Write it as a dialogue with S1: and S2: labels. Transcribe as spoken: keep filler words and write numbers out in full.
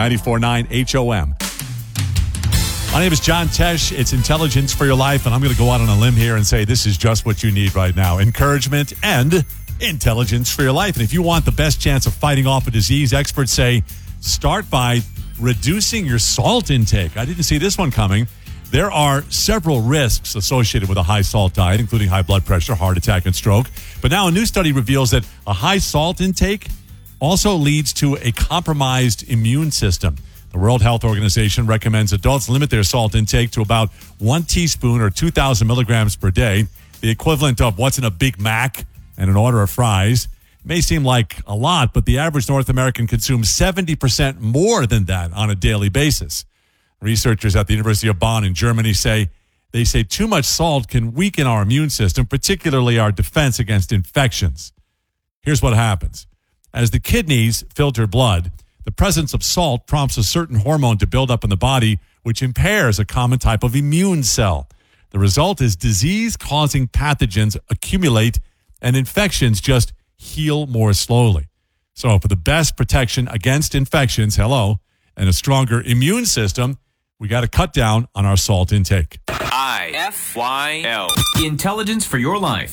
S1: ninety-four point nine H O M. My name is John Tesh. It's Intelligence for Your Life, and I'm going to go out on a limb here and say this is just what you need right now. Encouragement and intelligence for your life. And if you want the best chance of fighting off a disease, experts say start by reducing your salt intake. I didn't see this one coming. There are several risks associated with a high salt diet, including high blood pressure, heart attack, and stroke. But now a new study reveals that a high salt intake also leads to a compromised immune system. The World Health Organization recommends adults limit their salt intake to about one teaspoon or two thousand milligrams per day, the equivalent of what's in a Big Mac and an order of fries. It may seem like a lot, but the average North American consumes seventy percent more than that on a daily basis. Researchers at the University of Bonn in Germany say they say too much salt can weaken our immune system, particularly our defense against infections. Here's what happens. As the kidneys filter blood, the presence of salt prompts a certain hormone to build up in the body, which impairs a common type of immune cell. The result is disease-causing pathogens accumulate and infections just heal more slowly. So for the best protection against infections, hello, and a stronger immune system, we got to cut down on our salt intake.
S2: I F Y L. Intelligence for Your Life.